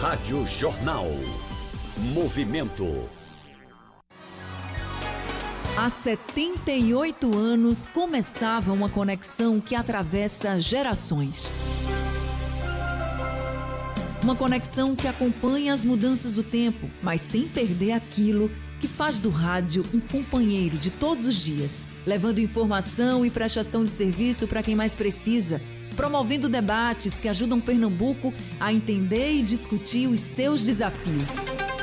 Rádio Jornal. Movimento. Há 78 anos começava uma conexão que atravessa gerações. Uma conexão que acompanha as mudanças do tempo, mas sem perder aquilo que faz do rádio um companheiro de todos os dias, levando informação e prestação de serviço para quem mais precisa, promovendo debates que ajudam Pernambuco a entender e discutir os seus desafios.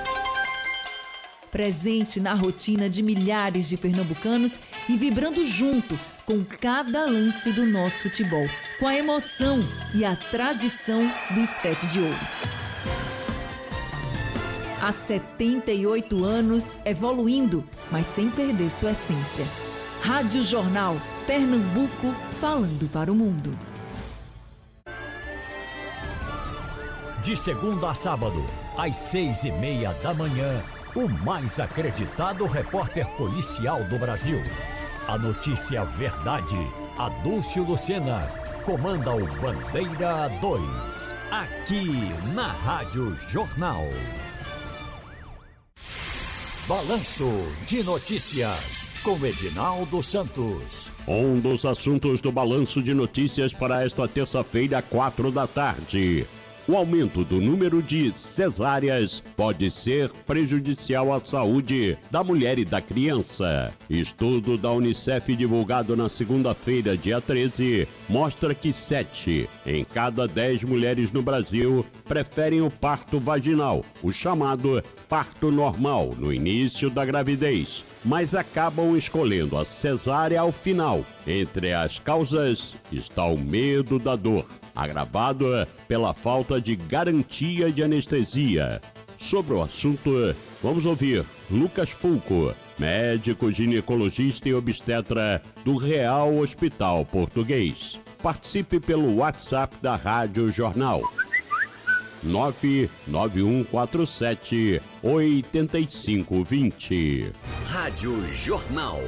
Presente na rotina de milhares de pernambucanos e vibrando junto com cada lance do nosso futebol, com a emoção e a tradição do esquete de ouro. Há 78 anos evoluindo, mas sem perder sua essência. Rádio Jornal, Pernambuco, falando para o mundo. De segunda a sábado, às 6:30 da manhã, o mais acreditado repórter policial do Brasil. A notícia verdade, Adúlcio Lucena, comanda o Bandeira 2, aqui na Rádio Jornal. Balanço de Notícias, com Edinaldo Santos. Um dos assuntos do Balanço de Notícias para esta terça-feira, 4 da tarde. O aumento do número de cesáreas pode ser prejudicial à saúde da mulher e da criança. Estudo da Unicef divulgado na segunda-feira, dia 13, mostra que 7 em cada 10 mulheres no Brasil preferem o parto vaginal, o chamado parto normal, no início da gravidez, mas acabam escolhendo a cesárea ao final. Entre as causas está o medo da dor, agravado pela falta de garantia de anestesia. Sobre o assunto, vamos ouvir Lucas Fulco, médico ginecologista e obstetra do Real Hospital Português. Participe pelo WhatsApp da Rádio Jornal. 99147 8520. Rádio Jornal.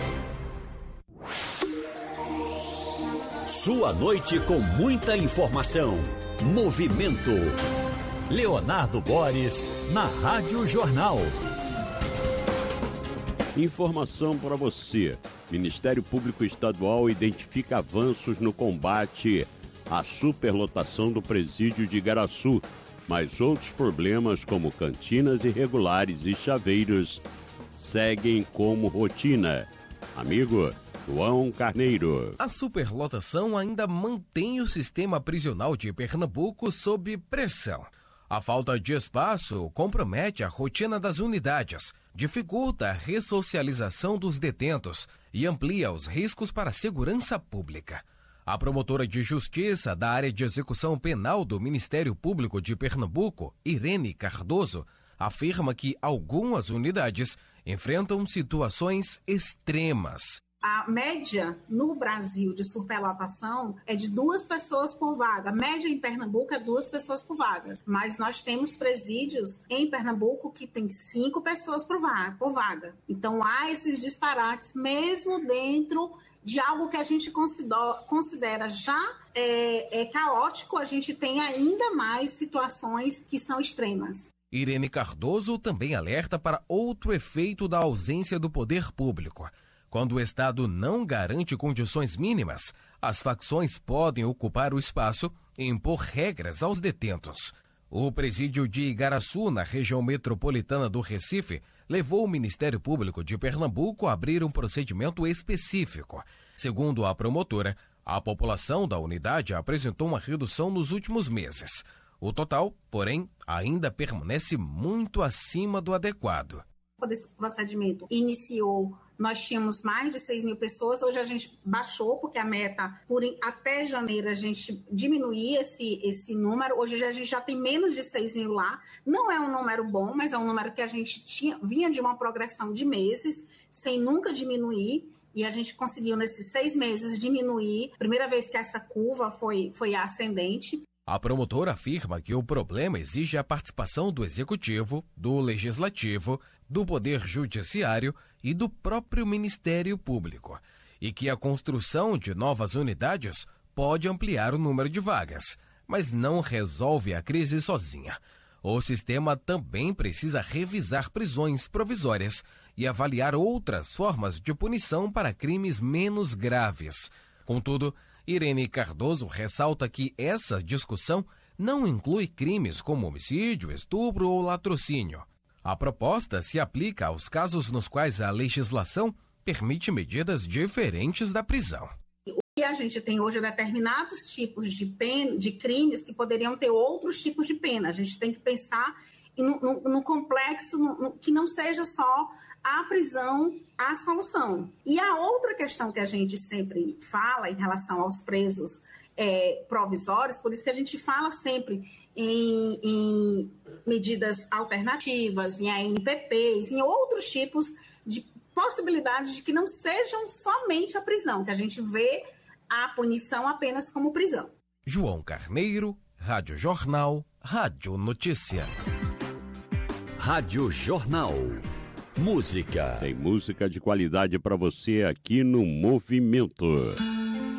Sua noite com muita informação. Movimento. Leonardo Boris, na Rádio Jornal. Informação para você. Ministério Público Estadual identifica avanços no combate à superlotação do presídio de Igaraçu, mas outros problemas como cantinas irregulares e chaveiros seguem como rotina. Amigo João Carneiro. A superlotação ainda mantém o sistema prisional de Pernambuco sob pressão. A falta de espaço compromete a rotina das unidades, dificulta a ressocialização dos detentos e amplia os riscos para a segurança pública. A promotora de justiça da área de execução penal do Ministério Público de Pernambuco, Irene Cardoso, afirma que algumas unidades enfrentam situações extremas. A média no Brasil de superlotação é de 2 pessoas por vaga. A média em Pernambuco é 2 pessoas por vaga. Mas nós temos presídios em Pernambuco que tem 5 pessoas por vaga. Então há esses disparates mesmo dentro de algo que a gente considera já caótico. A gente tem ainda mais situações que são extremas. Irene Cardoso também alerta para outro efeito da ausência do poder público. Quando o Estado não garante condições mínimas, as facções podem ocupar o espaço e impor regras aos detentos. O presídio de Igaraçu, na região metropolitana do Recife, levou o Ministério Público de Pernambuco a abrir um procedimento específico. Segundo a promotora, a população da unidade apresentou uma redução nos últimos meses. O total, porém, ainda permanece muito acima do adequado. Quando esse procedimento iniciou, nós tínhamos mais de 6 mil pessoas. Hoje a gente baixou, porque a meta, até janeiro, a gente diminuía esse número. Hoje a gente já tem menos de 6 mil lá. Não é um número bom, mas é um número que a gente vinha de uma progressão de meses, sem nunca diminuir. E a gente conseguiu, nesses 6 meses, diminuir. Primeira vez que essa curva foi ascendente. A promotora afirma que o problema exige a participação do Executivo, do Legislativo, do Poder Judiciário e do próprio Ministério Público, e que a construção de novas unidades pode ampliar o número de vagas, mas não resolve a crise sozinha. O sistema também precisa revisar prisões provisórias e avaliar outras formas de punição para crimes menos graves. Contudo, Irene Cardoso ressalta que essa discussão não inclui crimes como homicídio, estupro ou latrocínio. A proposta se aplica aos casos nos quais a legislação permite medidas diferentes da prisão. O que a gente tem hoje é determinados tipos de crimes que poderiam ter outros tipos de pena. A gente tem que pensar no complexo, que não seja só a prisão a solução. E a outra questão que a gente sempre fala em relação aos presos provisórios, por isso que a gente fala sempre em medidas alternativas, em ANPPs, em outros tipos de possibilidades de que não sejam somente a prisão, que a gente vê a punição apenas como prisão. João Carneiro, Rádio Jornal, Rádio Notícia. Rádio Jornal. Música. Tem música de qualidade para você aqui no Movimento.